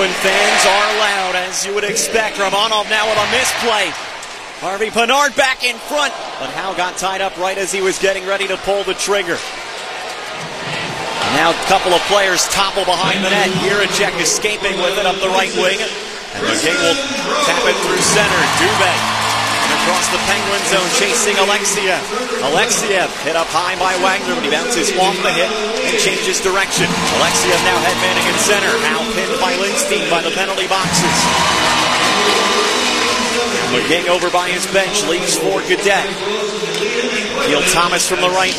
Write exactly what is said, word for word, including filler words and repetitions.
Penguin fans are loud, as you would expect. Romanov now with a misplay. Harvey Pinard back in front, but Howe got tied up right as he was getting ready to pull the trigger. Now a couple of players topple behind the net. Jiricek escaping with it up the right wing. And the King will tap it through center. Dubé. And across the Penguin zone chasing Alexiev. Alexiev hit up high by Wagner, but he bounces off the hit and changes direction. Alexiev now headmanning in center. Now pinned by Lindstein by the penalty boxes. The King over by his bench leaves for Gaudette. Field Thomas from the right.